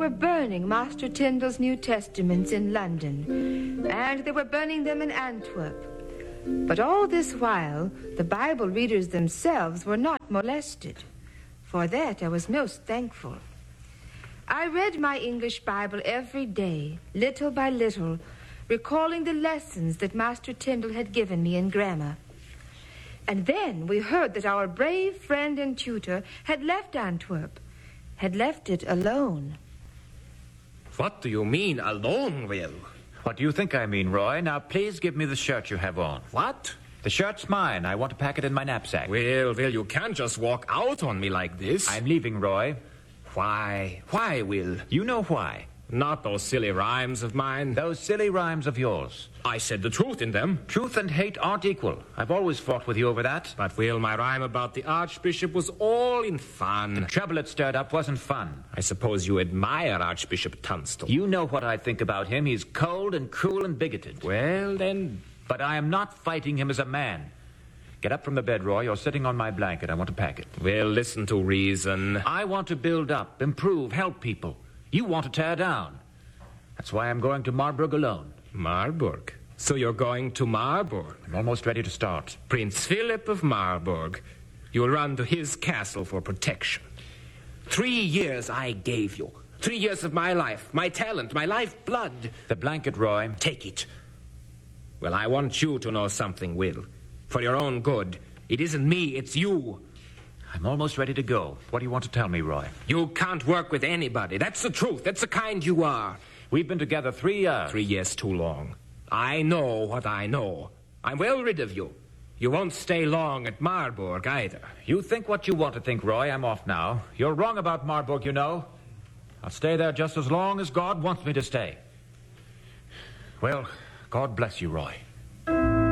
were burning Master Tyndall's New Testaments in London, and they were burning them in Antwerp. But all this while, the Bible readers themselves were not molested. For that I was most thankful. I read my English Bible every day, little by little, recalling the lessons that Master Tyndall had given me in grammar. And then we heard that our brave friend and tutor had left Antwerp, had left it alone. What do you mean, alone, Will? What do you think I mean, Roy? Now, please give me the shirt you have on. What? The shirt's mine. I want to pack it in my knapsack. Will, you can't just walk out on me like this. I'm leaving, Roy. Why? Why, Will? You know why. Not those silly rhymes of mine. Those silly rhymes of yours. I said the truth in them. Truth and hate aren't equal. I've always fought with you over that. But, Will, my rhyme about the Archbishop was all in fun. The trouble it stirred up wasn't fun. I suppose you admire Archbishop Tunstall. You know what I think about him. He's cold and cruel and bigoted. Well, then... But I am not fighting him as a man. Get up from the bed, Roy. You're sitting on my blanket. I want to pack it. Well, listen to reason. I want to build up, improve, help people. You want to tear down. That's why I'm going to Marburg alone. Marburg? So you're going to Marburg? I'm almost ready to start. Prince Philip of Marburg. You'll run to his castle for protection. 3 years I gave you. 3 years of my life, my talent, my lifeblood. The blanket, Roy. Take it. Well, I want you to know something, Will. For your own good. It isn't me, it's you. I'm almost ready to go. What do you want to tell me, Roy? You can't work with anybody. That's the truth. That's the kind you are. We've been together 3 years. 3 years too long. I know what I know. I'm well rid of you. You won't stay long at Marburg either. You think what you want to think, Roy. I'm off now. You're wrong about Marburg, you know. I'll stay there just as long as God wants me to stay. Well, God bless you, Roy.